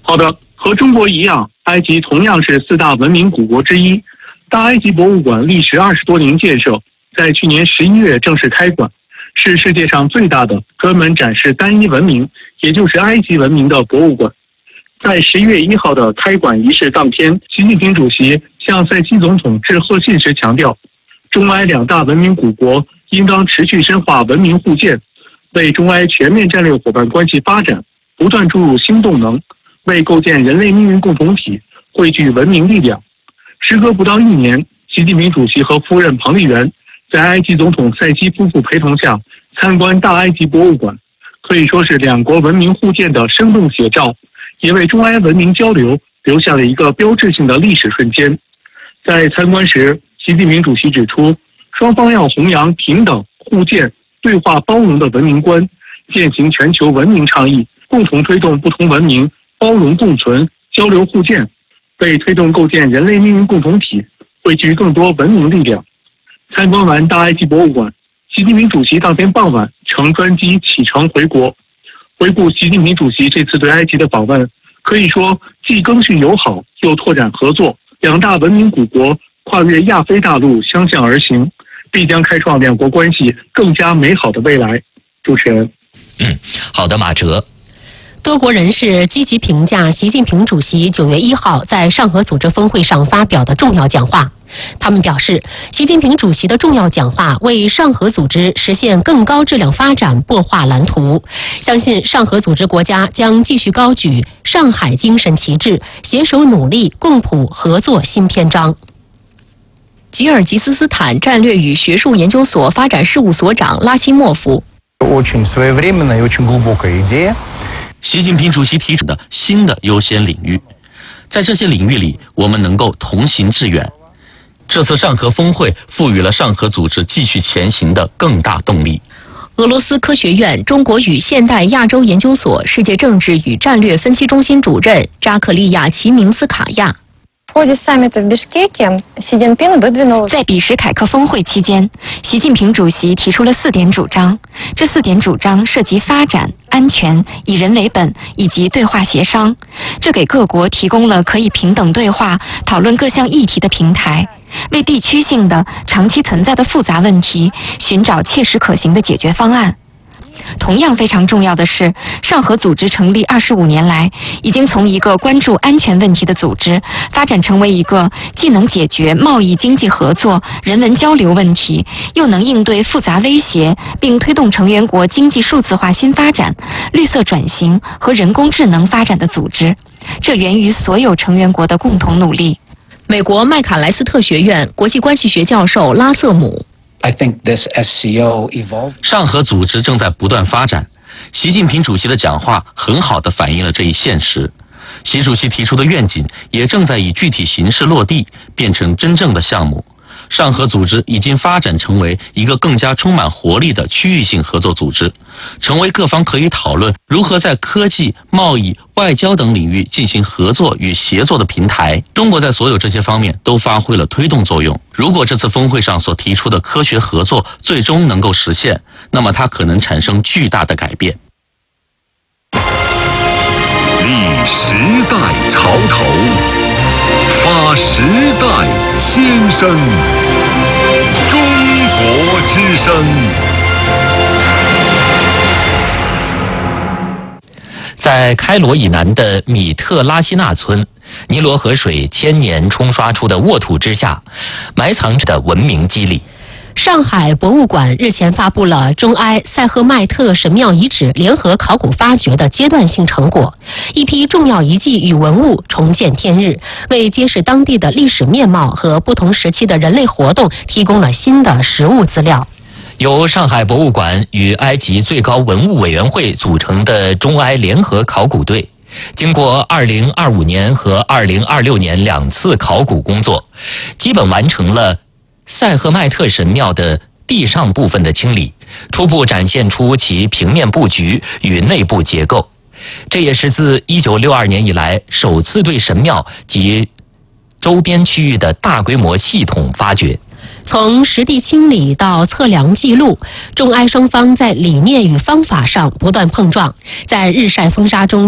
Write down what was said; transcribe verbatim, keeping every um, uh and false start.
好的，和中国一样，埃及同样是四大文明古国之一。大埃及博物馆历时二十多年建设，在去年十一月正式开馆，是世界上最大的专门展示单一文明，也就是埃及文明的博物馆。在十一月一号的开馆仪式当天，习近平主席向塞西总统致贺信时强调，中埃两大文明古国应当持续深化文明互鉴，为中埃全面战略伙伴关系发展不断注入新动能，为构建人类命运共同体汇聚文明力量。时隔不到一年，习近平主席和夫人彭丽媛在埃及总统塞西夫妇陪同下参观大埃及博物馆，可以说是两国文明互鉴的生动写照，也为中埃文明交流留下了一个标志性的历史瞬间。在参观时，习近平主席指出，双方要弘扬平等、互鉴、对话包容的文明观，践行全球文明倡议，共同推动不同文明包容共存、交流互鉴，为推动构建人类命运共同体汇聚更多文明力量。参观完大埃及博物馆，习近平主席当天傍晚乘专机启程回国。回顾习近平主席这次对埃及的访问，可以说既更续友好，又拓展合作，两大文明古国跨越亚非大陆相向而行，必将开创两国关系更加美好的未来。主持人， 嗯，好的，马哲。 多国人士积极评价习近平主席九月一号在上合组织峰会上发表的重要讲话。他们表示，习近平主席的重要讲话为上合组织实现更高质量发展擘画蓝图，相信上合组织国家将继续高举上海精神旗帜，携手努力，共谱合作新篇章。 吉尔吉斯斯坦战略与学术研究所发展事务所长拉希莫夫。 习近平主席提出的新的优先领域，在这些领域里，我们能够同行致远。这次上合峰会赋予了上合组织继续前行的更大动力。 俄罗斯科学院中国与现代亚洲研究所世界政治与战略分析中心主任扎克利亚·齐明斯卡亚。 在比什凯克峰会期间，习近平主席提出了四点主张。这四点主张涉及发展、安全、以人为本以及对话协商，这给各国提供了可以平等对话、讨论各项议题的平台，为地区性的、长期存在的复杂问题寻找切实可行的解决方案。同样非常重要的是，上合组织成立二十五年来，已经从一个关注安全问题的组织，发展成为一个既能解决贸易经济合作、人文交流问题，又能应对复杂威胁，并推动成员国经济数字化新发展、绿色转型和人工智能发展的组织。这源于所有成员国的共同努力。 美国麦卡莱斯特学院国际关系学教授拉瑟姆。 I think this S C O evolved. 上合组织正在不断发展，习近平主席的讲话很好地反映了这一现实。习主席提出的愿景也正在以具体形式落地，变成真正的项目。上合组织已经发展成为一个更加充满活力的区域性合作组织，成为各方可以讨论如何在科技、贸易、外交等领域进行合作与协作的平台。中国在所有这些方面都发挥了推动作用。如果这次峰会上所提出的科学合作最终能够实现，那么它可能产生巨大的改变。 立时代潮头，发时代先声，中国之声。 在开罗以南的米特拉西纳村，尼罗河水千年冲刷出的沃土之下，埋藏着的文明肌理。 上海博物馆日前发布了中埃塞赫迈特神庙遗址联合考古发掘的阶段性成果，一批重要遗迹与文物重见天日，为揭示当地的历史面貌和不同时期的人类活动提供了新的实物资料。 由上海博物馆与埃及最高文物委员会组成的中埃联合考古队，经过二零二五年和二零二六年两次考古工作，基本完成了塞赫迈特神庙的地上部分的清理，初步展现出其平面布局与内部结构。这也是自一九六二年以来首次对神庙及周边区域的大规模系统发掘。 从实地清理到测量记录，中埃双方在理念与方法上不断碰撞，在日晒风沙中